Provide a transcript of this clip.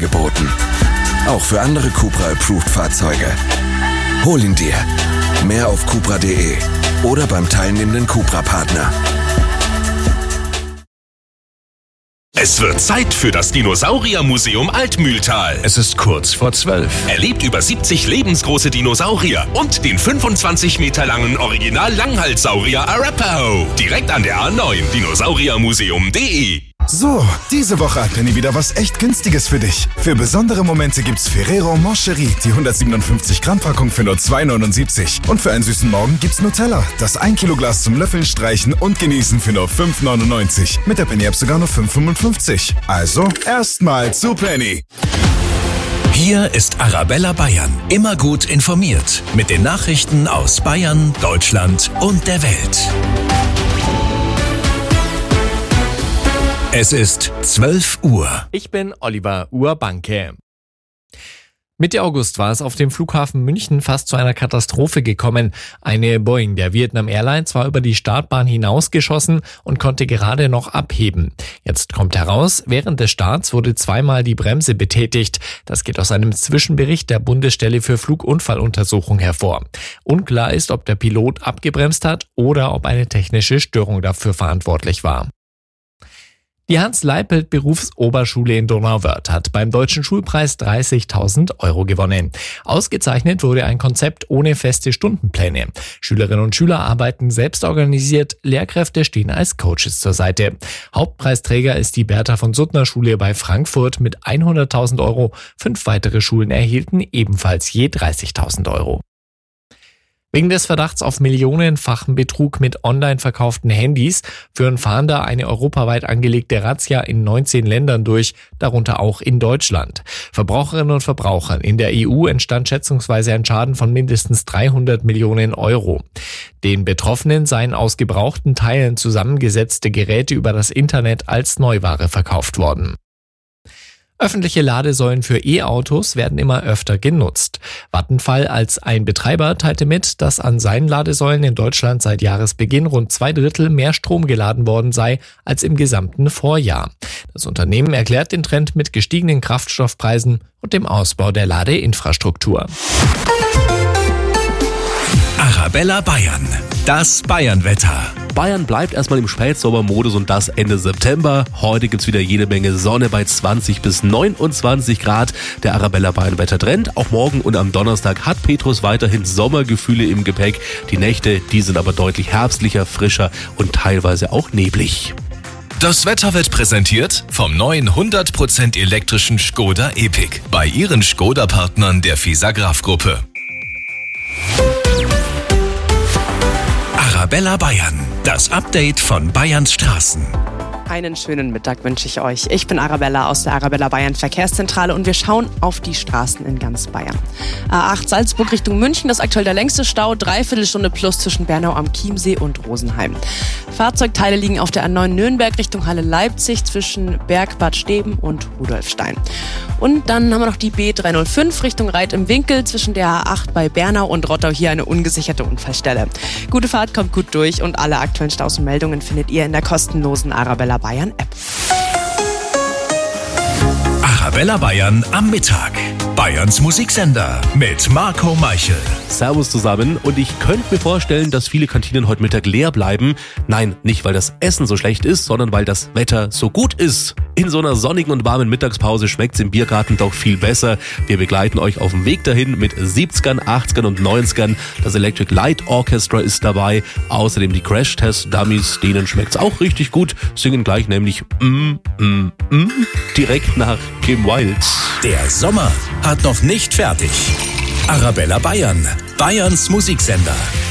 angeboten. Auch für andere Cupra-Approved-Fahrzeuge. Hol ihn dir. Mehr auf cupra.de oder beim teilnehmenden Cupra-Partner. Es wird Zeit für das Dinosauriermuseum Altmühltal. Es ist kurz vor 12. Erlebt über 70 lebensgroße Dinosaurier und den 25 Meter langen Original-Langhalssaurier Arapaho. Direkt an der A9, dinosauriermuseum.de. So, diese Woche hat Penny wieder was echt Günstiges für dich. Für besondere Momente gibt's Ferrero Moncherie, die 157 Gramm Packung für nur 2,79. Und für einen süßen Morgen gibt's Nutella, das 1 Kilo Glas zum Löffeln, Streichen und Genießen für nur 5,99. Mit der Penny App sogar nur 5,55. Also, erstmal zu Penny. Hier ist Arabella Bayern. Immer gut informiert. Mit den Nachrichten aus Bayern, Deutschland und der Welt. Es ist 12 Uhr. Ich bin Oliver Urbanke. Mitte August war es auf dem Flughafen München fast zu einer Katastrophe gekommen. Eine Boeing der Vietnam Airlines war über die Startbahn hinausgeschossen und konnte gerade noch abheben. Jetzt kommt heraus, während des Starts wurde zweimal die Bremse betätigt. Das geht aus einem Zwischenbericht der Bundesstelle für Flugunfalluntersuchung hervor. Unklar ist, ob der Pilot abgebremst hat oder ob eine technische Störung dafür verantwortlich war. Die Hans-Leipelt-Berufsoberschule in Donauwörth hat beim Deutschen Schulpreis 30.000 € gewonnen. Ausgezeichnet wurde ein Konzept ohne feste Stundenpläne. Schülerinnen und Schüler arbeiten selbst organisiert, Lehrkräfte stehen als Coaches zur Seite. Hauptpreisträger ist die Bertha von Suttner Schule bei Frankfurt mit 100.000 €. 5 weitere Schulen erhielten ebenfalls je 30.000 €. Wegen des Verdachts auf millionenfachen Betrug mit online verkauften Handys führen Fahnder eine europaweit angelegte Razzia in 19 Ländern durch, darunter auch in Deutschland. Verbraucherinnen und Verbrauchern in der EU entstand schätzungsweise ein Schaden von mindestens 300 Millionen €. Den Betroffenen seien aus gebrauchten Teilen zusammengesetzte Geräte über das Internet als Neuware verkauft worden. Öffentliche Ladesäulen für E-Autos werden immer öfter genutzt. Vattenfall als ein Betreiber teilte mit, dass an seinen Ladesäulen in Deutschland seit Jahresbeginn rund 2/3 mehr Strom geladen worden sei als im gesamten Vorjahr. Das Unternehmen erklärt den Trend mit gestiegenen Kraftstoffpreisen und dem Ausbau der Ladeinfrastruktur. Arabella Bayern. Das Bayern-Wetter. Bayern bleibt erstmal im Spätsommermodus und das Ende September. Heute gibt's wieder jede Menge Sonne bei 20 bis 29 Grad. Der Arabella Bayern Wettertrend. Auch morgen und am Donnerstag hat Petrus weiterhin Sommergefühle im Gepäck. Die Nächte, die sind aber deutlich herbstlicher, frischer und teilweise auch neblig. Das Wetter wird präsentiert vom neuen 100% elektrischen Škoda Epiq bei Ihren Škoda-Partnern der FISA-Graf-Gruppe. Arabella Bayern, das Update von Bayerns Straßen. Einen schönen Mittag wünsche ich euch. Ich bin Arabella aus der Arabella Bayern Verkehrszentrale und wir schauen auf die Straßen in ganz Bayern. A8 Salzburg Richtung München, das ist aktuell der längste Stau, 3/4 Stunde plus zwischen Bernau am Chiemsee und Rosenheim. Fahrzeugteile liegen auf der A9 Nürnberg Richtung Halle Leipzig zwischen Berg-Bad Steben und Rudolfstein. Und dann haben wir noch die B305 Richtung Reit im Winkel zwischen der A8 bei Bernau und Rottau, hier eine ungesicherte Unfallstelle. Gute Fahrt, kommt gut durch und alle aktuellen Staus und Meldungen findet ihr in der kostenlosen Arabella Bayern App. Arabella Bayern am Mittag. Bayerns Musiksender mit Marco Meichel. Servus zusammen und ich könnte mir vorstellen, dass viele Kantinen heute Mittag leer bleiben. Nein, nicht weil das Essen so schlecht ist, sondern weil das Wetter so gut ist. In so einer sonnigen und warmen Mittagspause schmeckt's im Biergarten doch viel besser. Wir begleiten euch auf dem Weg dahin mit 70ern, 80ern und 90ern. Das Electric Light Orchestra ist dabei. Außerdem die Crash Test Dummies, denen schmeckt's auch richtig gut. Singen gleich nämlich direkt nach Kim Wilde. Der Sommer hat noch nicht fertig. Arabella Bayern, Bayerns Musiksender.